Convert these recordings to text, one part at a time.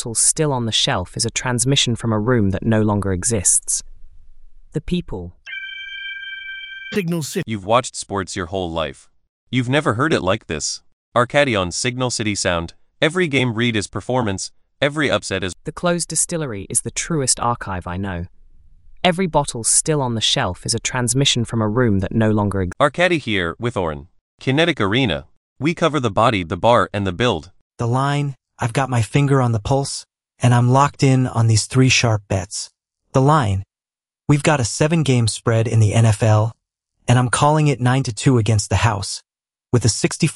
bottle still on the shelf is a transmission from a room that no longer exists. The people. Signal City. You've watched sports your whole life. You've never heard it like this. Arcady on Signal City Sound. Every game read is performance, every upset is... The closed distillery is the truest archive I know. Every bottle still on the shelf is a transmission from a room that no longer exists. Arcady here with Oren. Kinetic Arena. We cover the body, the bar, and the build. The line, I've got my finger on the pulse, and I'm locked in on these 3 sharp bets. The line, we've got a 7-game spread in the NFL, and I'm calling it 9-2 against the house, with a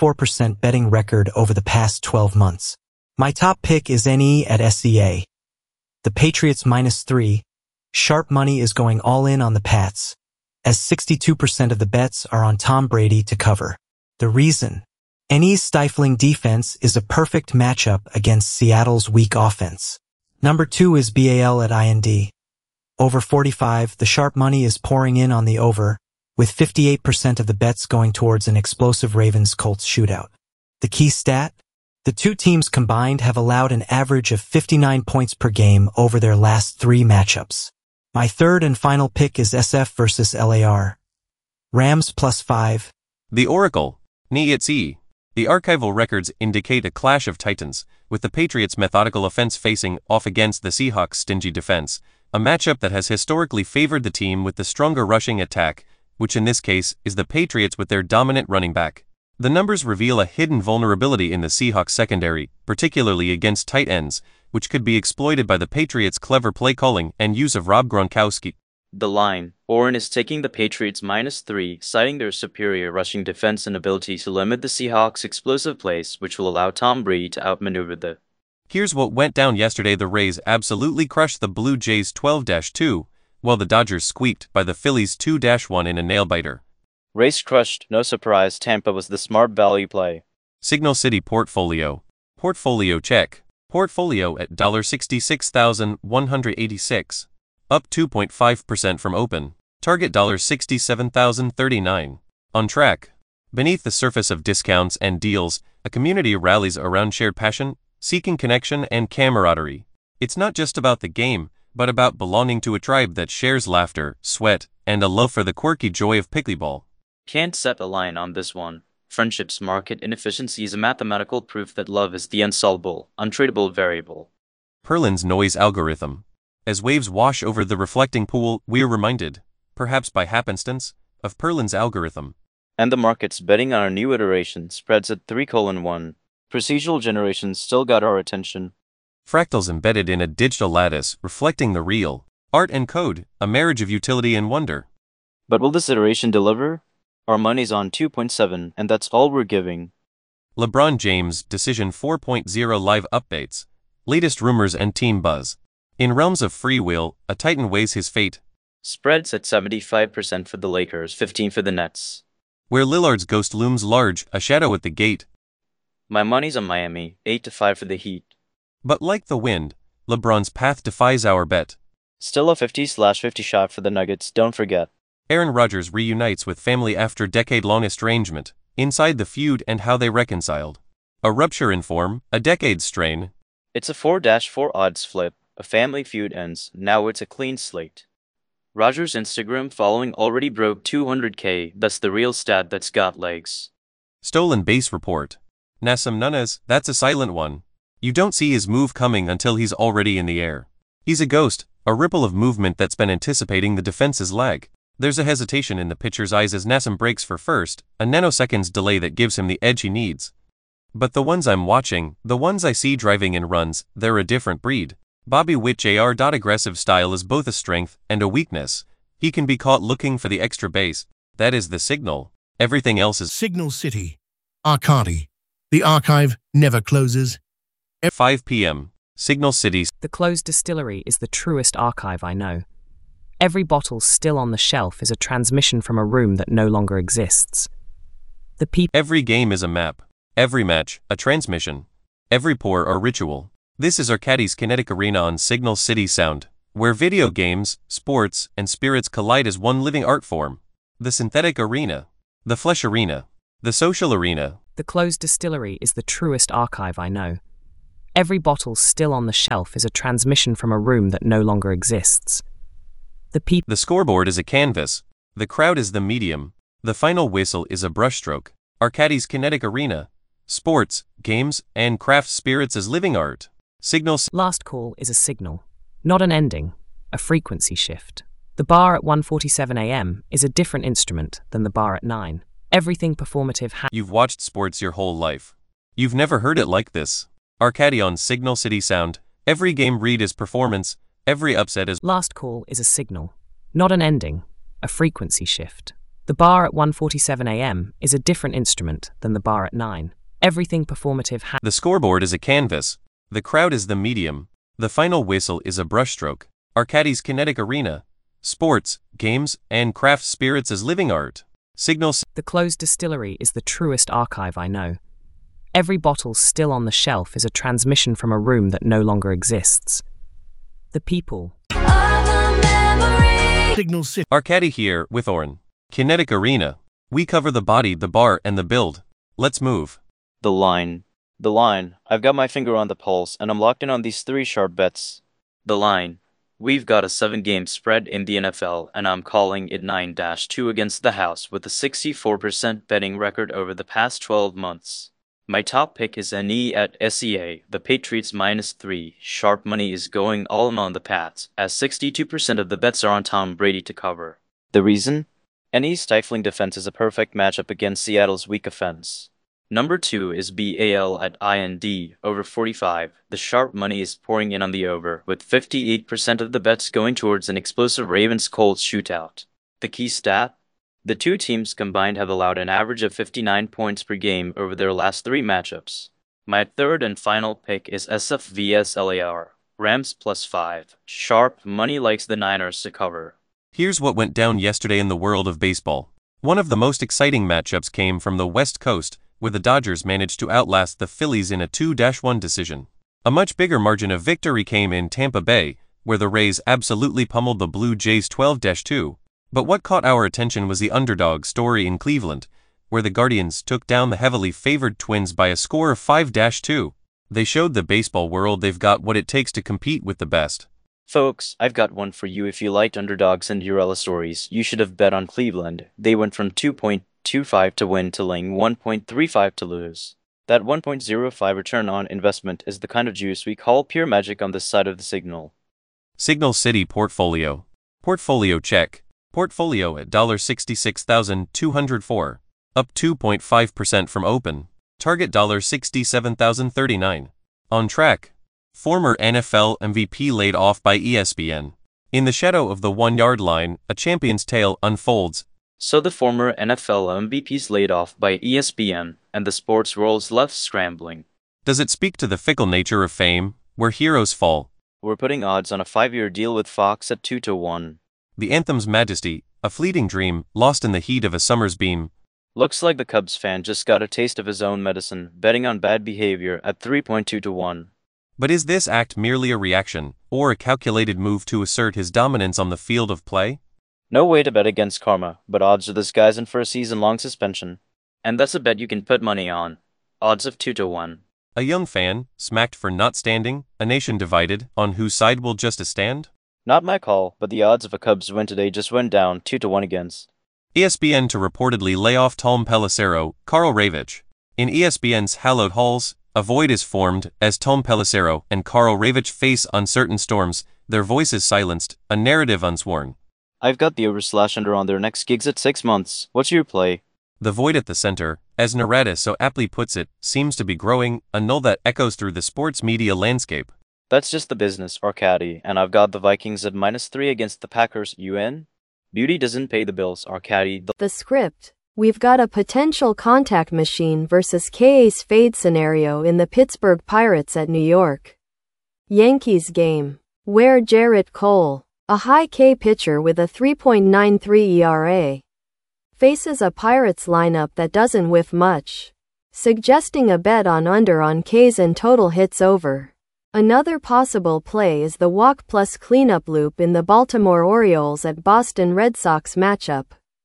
64% betting record over the past 12 months. My top pick is NE at SEA. The Patriots -3. Sharp money is going all in on the Pats, as 62% of the bets are on Tom Brady to cover. The reason? NE's stifling defense is a perfect matchup against Seattle's weak offense. Number 2 is BAL at IND. Over 45, the sharp money is pouring in on the over, with 58% of the bets going towards an explosive Ravens-Colts shootout. The key stat? The 2 teams combined have allowed an average of 59 points per game over their last 3 matchups. My third and final pick is SF versus LAR. Rams +5. The Oracle. NE. The archival records indicate a clash of titans, with the Patriots' methodical offense facing off against the Seahawks' stingy defense, a matchup that has historically favored the team with the stronger rushing attack, which in this case is the Patriots with their dominant running back. The numbers reveal a hidden vulnerability in the Seahawks secondary, particularly against tight ends, which could be exploited by the Patriots' clever play calling and use of Rob Gronkowski. The line, Oren is taking the Patriots -3, citing their superior rushing defense and ability to limit the Seahawks' explosive plays, which will allow Tom Brady to outmaneuver the... Here's what went down yesterday. The Rays absolutely crushed the Blue Jays 12-2, while the Dodgers squeaked by the Phillies 2-1 in a nail-biter. Rays crushed, no surprise. Tampa was the smart value play. Signal City Portfolio. Portfolio check. Portfolio at $66,186. Up 2.5% from open. Target $67,039. On track. Beneath the surface of discounts and deals, a community rallies around shared passion, seeking connection and camaraderie. It's not just about the game, but about belonging to a tribe that shares laughter, sweat, and a love for the quirky joy of pickleball. Can't set a line on this one. Friendship's market inefficiency is a mathematical proof that love is the unsolvable, untradeable variable. Perlin's noise algorithm. As waves wash over the reflecting pool, we are reminded, perhaps by happenstance, of Perlin's algorithm. And the market's betting on our new iteration spreads at 3:1. Procedural generations still got our attention. Fractals embedded in a digital lattice, reflecting the real. Art and code, a marriage of utility and wonder. But will this iteration deliver? Our money's on 2.7, and that's all we're giving. LeBron James Decision 4.0 live updates. Latest rumors and team buzz. In realms of free will, a titan weighs his fate. Spreads at 75% for the Lakers, 15% for the Nets. Where Lillard's ghost looms large, a shadow at the gate. My money's on Miami, 8-5 for the Heat. But like the wind, LeBron's path defies our bet. Still a 50/50 shot for the Nuggets, don't forget. Aaron Rodgers reunites with family after decade-long estrangement. Inside the feud and how they reconciled. A rupture in form, a decade's strain. It's a 4-4 odds flip. A family feud ends, now it's a clean slate. Rodgers' Instagram following already broke 200K, that's the real stat that's got legs. Stolen base report. Nassim Nunez, that's a silent one. You don't see his move coming until he's already in the air. He's a ghost, a ripple of movement that's been anticipating the defense's lag. There's a hesitation in the pitcher's eyes as Nassim breaks for first, a nanoseconds delay that gives him the edge he needs. But the ones I'm watching, the ones I see driving in runs, they're a different breed. Bobby Witt Jr. Aggressive style is both a strength and a weakness. He can be caught looking for the extra base. That is the signal. Everything else is... Signal City. Arcady. The archive never closes. 5 p.m. Signal City. The closed distillery is the truest archive I know. Every bottle still on the shelf is a transmission from a room that no longer exists. The people... Every game is a map. Every match, a transmission. Every pour, a ritual. This is Arcady's Kinetic Arena on Signal City Sound, where video games, sports, and spirits collide as one living art form. The synthetic arena. The flesh arena. The social arena. The closed distillery is the truest archive I know. Every bottle still on the shelf is a transmission from a room that no longer exists. The scoreboard is a canvas. The crowd is the medium. The final whistle is a brushstroke. Arcadi's kinetic arena. Sports, games, and craft spirits as living art. Signals. Last call is a signal, not an ending, a frequency shift. The bar at 1:47 a.m. is a different instrument than the bar at 9. Everything performative You've watched sports your whole life. You've never heard it like this. Arcadi on Signal City Sound. Every game read is performance. Every upset is. Last call is a signal, not an ending, a frequency shift. The bar at 1:47 a.m. is a different instrument than the bar at 9. Everything performative The scoreboard is a canvas. The crowd is the medium. The final whistle is a brushstroke. Arcadi's kinetic arena. Sports, games, and craft spirits as living art. Signals. The closed distillery is the truest archive I know. Every bottle still on the shelf is a transmission from a room that no longer exists. The people. Signal City. Arcadi here with Oren. Kinetic arena. We cover the body, the bar, and the build. Let's move. The line. The line. I've got my finger on the pulse, and I'm locked in on these 3 sharp bets. The line. We've got a 7-game spread in the NFL, and I'm calling it 9-2 against the house with a 64% betting record over the past 12 months. My top pick is NE at SEA, the Patriots -3. Sharp money is going all in on the Pats, as 62% of the bets are on Tom Brady to cover. The reason? NE's stifling defense is a perfect matchup against Seattle's weak offense. Number 2 is BAL at IND, over 45. The sharp money is pouring in on the over, with 58% of the bets going towards an explosive Ravens-Colts shootout. The key stat? The two teams combined have allowed an average of 59 points per game over their last 3 matchups. My third and final pick is SF vs LAR, Rams +5. Sharp money likes the Niners to cover. Here's what went down yesterday in the world of baseball. One of the most exciting matchups came from the West Coast, where the Dodgers managed to outlast the Phillies in a 2-1 decision. A much bigger margin of victory came in Tampa Bay, where the Rays absolutely pummeled the Blue Jays 12-2. But what caught our attention was the underdog story in Cleveland, where the Guardians took down the heavily favored Twins by a score of 5-2. They showed the baseball world they've got what it takes to compete with the best. Folks, I've got one for you. If you liked underdog Cinderella stories, you should have bet on Cleveland. They went from 2.25 to win to laying 1.35 to lose. That 1.05 return on investment is the kind of juice we call pure magic on this side of the signal. Signal City Portfolio. Portfolio check. Portfolio at $66,204. Up 2.5% from open. Target $67,039. On track. Former NFL MVP laid off by ESPN. In the shadow of the 1-yard line, a champion's tale unfolds. So the former NFL MVP's laid off by ESPN, and the sports world's left scrambling. Does it speak to the fickle nature of fame, where heroes fall? We're putting odds on a 5-year deal with Fox at 2-1. The anthem's majesty, a fleeting dream, lost in the heat of a summer's beam. Looks like the Cubs fan just got a taste of his own medicine, betting on bad behavior at 3.2-1. But is this act merely a reaction, or a calculated move to assert his dominance on the field of play? No way to bet against karma, but odds are this guy's in for a season-long suspension. And that's a bet you can put money on. Odds of 2-1. A young fan, smacked for not standing, a nation divided, on whose side will justice stand? Not my call, but the odds of a Cubs win today just went down 2-1 against. ESPN to reportedly lay off Tom Pelissero, Karl Ravech. In ESPN's hallowed halls, a void is formed as Tom Pelissero and Karl Ravech face uncertain storms, their voices silenced, a narrative unsworn. I've got the over/under on their next gigs at 6 months. What's your play? The void at the center, as Narada so aptly puts it, seems to be growing, a null that echoes through the sports media landscape. That's just the business, Arcadi, and I've got the Vikings at -3 against the Packers. UN? Beauty doesn't pay the bills, Arcadi. The script. We've got a potential contact machine versus K-Ace fade scenario in the Pittsburgh Pirates at New York Yankees game, where Jarrett Cole, a high K pitcher with a 3.93 ERA, faces a Pirates lineup that doesn't whiff much, suggesting a bet on under on Ks and total hits over. Another possible play is the walk plus cleanup loop in the Baltimore Orioles at Boston Red Sox matchup,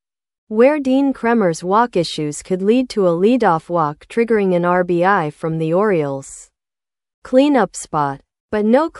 where Dean Kremer's walk issues could lead to a leadoff walk triggering an RBI from the Orioles. Cleanup spot, but no